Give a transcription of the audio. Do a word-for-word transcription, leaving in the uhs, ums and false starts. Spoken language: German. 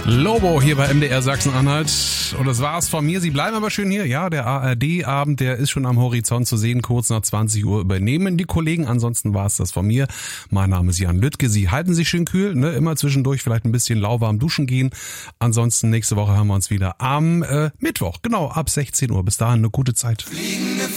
Lobo hier bei M D R Sachsen-Anhalt. Und das war's von mir. Sie bleiben aber schön hier. Ja, der A R D-Abend, der ist schon am Horizont zu sehen. Kurz nach zwanzig Uhr übernehmen die Kollegen. Ansonsten war's das von mir. Mein Name ist Jan Lüttke. Sie halten sich schön kühl, ne? Immer zwischendurch vielleicht ein bisschen lauwarm duschen gehen. Ansonsten nächste Woche hören wir uns wieder am äh, Mittwoch. Genau, ab sechzehn Uhr. Bis dahin eine gute Zeit.